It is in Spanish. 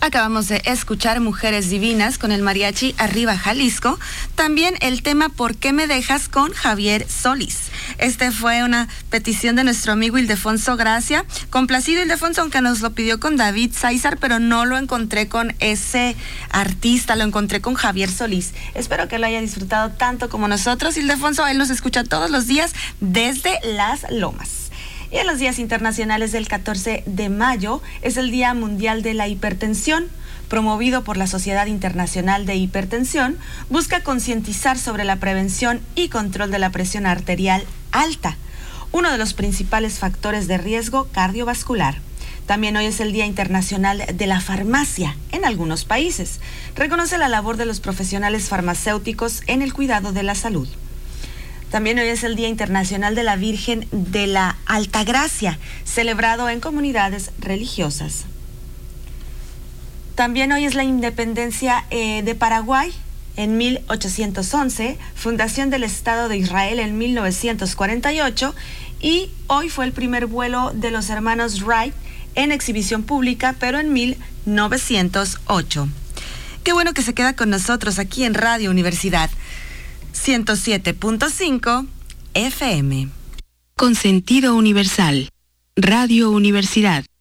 Acabamos de escuchar Mujeres Divinas con el mariachi Arriba Jalisco. También el tema ¿Por qué me dejas? Con Javier Solís. Fue una petición de nuestro amigo Ildefonso Gracia. Complacido Ildefonso, aunque nos lo pidió con David Sáizar, pero no lo encontré con ese artista, lo encontré con Javier Solís. Espero que lo haya disfrutado tanto como nosotros. Ildefonso, él nos escucha todos los días desde Las Lomas. Y en los días internacionales del 14 de mayo es el Día Mundial de la Hipertensión, promovido por la Sociedad Internacional de Hipertensión, busca concientizar sobre la prevención y control de la presión arterial alta, uno de los principales factores de riesgo cardiovascular. También hoy es el Día Internacional de la Farmacia en algunos países. Reconoce la labor de los profesionales farmacéuticos en el cuidado de la salud. También hoy es el Día Internacional de la Virgen de la Altagracia, celebrado en comunidades religiosas. También hoy es la independencia de Paraguay en 1811, fundación del Estado de Israel en 1948 y hoy fue el primer vuelo de los hermanos Wright en exhibición pública, pero en 1908. Qué bueno que se queda con nosotros aquí en Radio Universidad 107.5 FM. Con sentido universal. Radio Universidad.